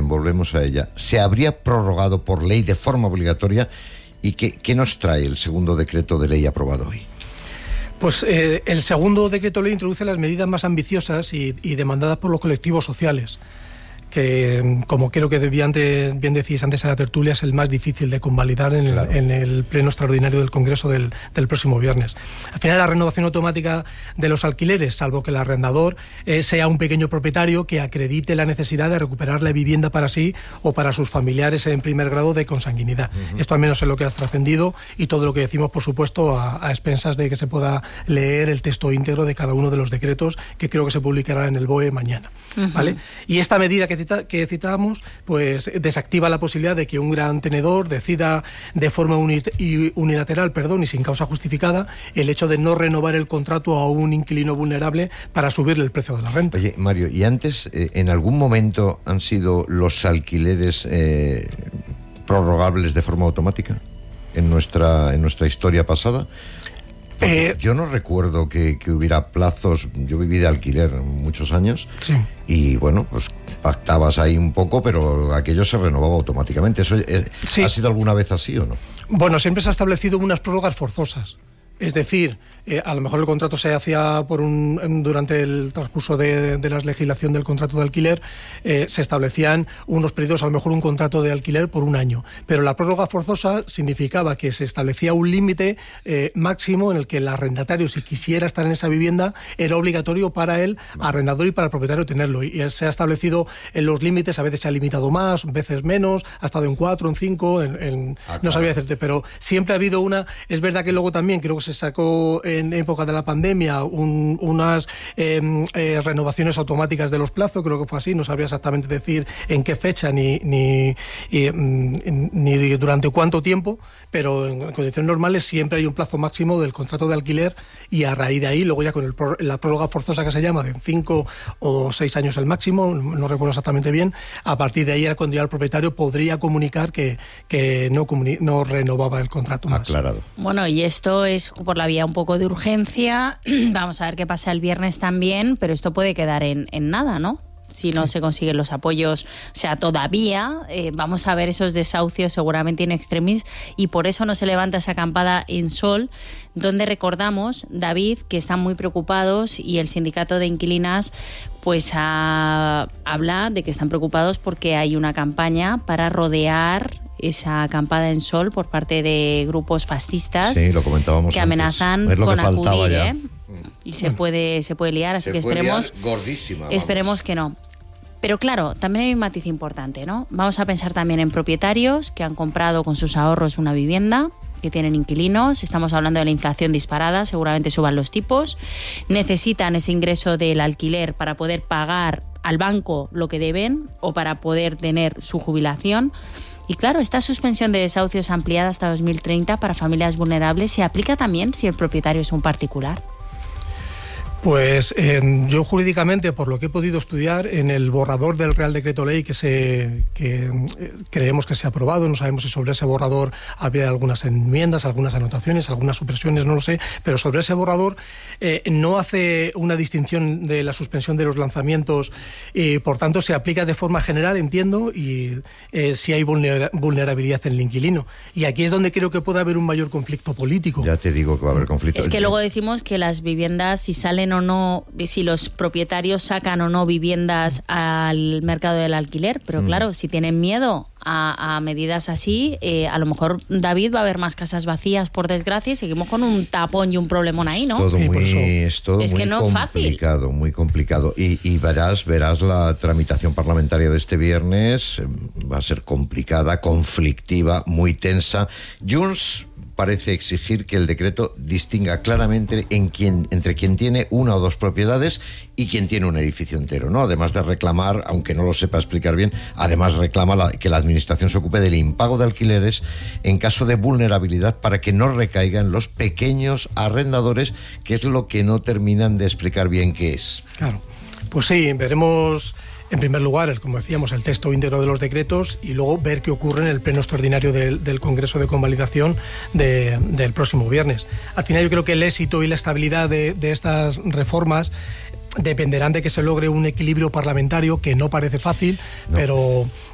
volvemos a ella, se habría prorrogado por ley de forma obligatoria. ¿Y qué nos trae el segundo decreto de ley aprobado hoy? Pues el segundo decreto ley introduce las medidas más ambiciosas y demandadas por los colectivos sociales, que, como creo que bien decís antes en la tertulia, es el más difícil de convalidar en el pleno extraordinario del Congreso del próximo viernes. Al final, la renovación automática de los alquileres, salvo que el arrendador sea un pequeño propietario que acredite la necesidad de recuperar la vivienda para sí o para sus familiares en primer grado de consanguinidad. Esto al menos es lo que ha trascendido, y todo lo que decimos, por supuesto, a expensas de que se pueda leer el texto íntegro de cada uno de los decretos, que creo que se publicará en el BOE mañana. ¿Vale? Y esta medida que citábamos, pues desactiva la posibilidad de que un gran tenedor decida de forma unilateral, y sin causa justificada, el hecho de no renovar el contrato a un inquilino vulnerable para subirle el precio de la renta. Oye, Mario, ¿y antes en algún momento han sido los alquileres prorrogables de forma automática en nuestra historia pasada? Yo no recuerdo que hubiera plazos. Yo viví de alquiler muchos años, sí. Y bueno, pues pactabas ahí un poco, pero aquello se renovaba automáticamente. ¿Eso sí. ¿Ha sido alguna vez así o no? Bueno, siempre se ha establecido unas prórrogas forzosas. Es decir, a lo mejor el contrato se hacía durante el transcurso de la legislación del contrato de alquiler, se establecían unos periodos, a lo mejor un contrato de alquiler por un año. Pero la prórroga forzosa significaba que se establecía un límite máximo en el que el arrendatario, si quisiera estar en esa vivienda, era obligatorio para el arrendador y para el propietario tenerlo. Y se ha establecido en los límites, a veces se ha limitado más, veces menos, ha estado en 4, en 5, no sabría decirte, pero siempre ha habido una. Es verdad que luego también creo que se sacó en época de la pandemia unas renovaciones automáticas de los plazos, creo que fue así, no sabría exactamente decir en qué fecha ni durante cuánto tiempo, pero en condiciones normales siempre hay un plazo máximo del contrato de alquiler, y a raíz de ahí, luego ya con la prórroga forzosa que se llama, de 5 o 6 años el máximo, no recuerdo exactamente bien, a partir de ahí era cuando ya el propietario podría comunicar que no renovaba el contrato más. Aclarado. Bueno, y esto es por la vía un poco de urgencia. Vamos a ver qué pasa el viernes también, pero esto puede quedar en nada, ¿no? Si no se consiguen los apoyos. O sea, todavía vamos a ver esos desahucios seguramente in extremis, y por eso no se levanta esa acampada en Sol, donde recordamos, David, que están muy preocupados, y el sindicato de inquilinas pues habla de que están preocupados porque hay una campaña para rodear esa acampada en Sol por parte de grupos fascistas, sí, lo comentábamos que antes. amenazan con acudir, y se puede liar, así que esperemos, gordísima, esperemos que no. Pero claro, también hay un matiz importante, ¿no? Vamos a pensar también en propietarios que han comprado con sus ahorros una vivienda, que tienen inquilinos, estamos hablando de la inflación disparada, seguramente suban los tipos, necesitan ese ingreso del alquiler para poder pagar al banco lo que deben o para poder tener su jubilación. Y claro, esta suspensión de desahucios ampliada hasta 2030 para familias vulnerables se aplica también si el propietario es un particular. Pues yo jurídicamente, por lo que he podido estudiar, en el borrador del Real Decreto Ley que creemos que se ha aprobado, no sabemos si sobre ese borrador había algunas enmiendas, algunas anotaciones, algunas supresiones, no lo sé, pero sobre ese borrador no hace una distinción de la suspensión de los lanzamientos, y por tanto se aplica de forma general, entiendo, y si hay vulnerabilidad en el inquilino. Y aquí es donde creo que puede haber un mayor conflicto político. Ya te digo que va a haber conflicto. Es que luego decimos que las viviendas, si salen o no, si los propietarios sacan o no viviendas al mercado del alquiler, pero claro, si tienen miedo a medidas así, a lo mejor, David, va a haber más casas vacías, por desgracia, y seguimos con un tapón y un problemón ahí, ¿no? Es todo es muy que no complicado, fácil. Muy complicado. Y verás la tramitación parlamentaria de este viernes, va a ser complicada, conflictiva, muy tensa. Junts parece exigir que el decreto distinga claramente entre quien tiene una o dos propiedades y quien tiene un edificio entero, ¿no? Además de reclamar, aunque no lo sepa explicar bien, además reclama que la administración se ocupe del impago de alquileres en caso de vulnerabilidad para que no recaigan los pequeños arrendadores, que es lo que no terminan de explicar bien qué es. Claro, pues sí, veremos. En primer lugar, como decíamos, el texto íntegro de los decretos, y luego ver qué ocurre en el pleno extraordinario del Congreso de Convalidación del próximo viernes. Al final yo creo que el éxito y la estabilidad de estas reformas dependerán de que se logre un equilibrio parlamentario, que no parece fácil, no.